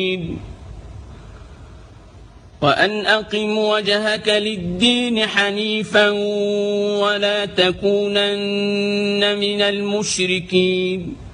وأن أقم وجهك للدين حنيفا ولا تكونن من المشركين